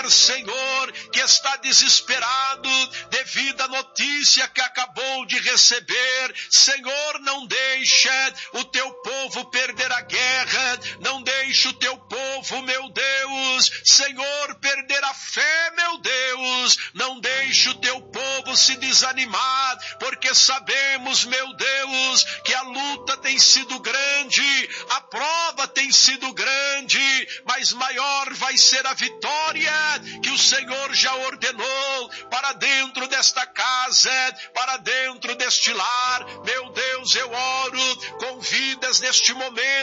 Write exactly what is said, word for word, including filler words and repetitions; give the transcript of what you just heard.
líder, Senhor, que está desesperado devido à notícia que acabou de receber. Senhor, não deixa o teu povo perder a guerra, não deixa o teu povo, meu Deus, Senhor, perder a fé, meu Deus, não deixa o teu povo se desanimar, porque sabemos, meu Deus, que a luta tem sido grande, a prova tem sido grande, mas maior vai ser a vitória que o Senhor já ordenou para dentro desta casa, para dentro deste lar. Meu Deus, eu oro com vidas neste momento,